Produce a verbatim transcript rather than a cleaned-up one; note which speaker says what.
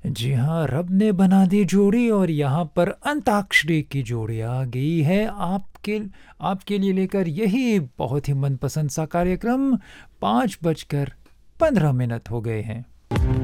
Speaker 1: जी हाँ, रब ने बना दी जोड़ी और यहाँ पर अंताक्षरी की जोड़ी आ गई है आपके आपके लिए लेकर यही बहुत ही मनपसंद सा कार्यक्रम। पाँच बजकर पंद्रह मिनट हो गए हैं।